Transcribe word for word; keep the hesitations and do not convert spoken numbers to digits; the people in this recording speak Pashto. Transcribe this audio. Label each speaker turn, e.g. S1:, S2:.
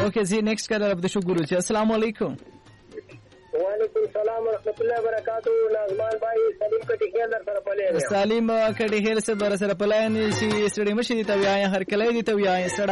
S1: اوکے زی نیکسٹ کالر اف د شو ګورو چې السلام علیکم.
S2: وعلیکم السلام ورحمۃ اللہ وبرکاتہ. نازمان بھائی سلیم کټی خیل در سره پلے
S1: سلیم کټی خیل سره در سره پلان شي سړی مشي دی ته وای هر کله دی ته وای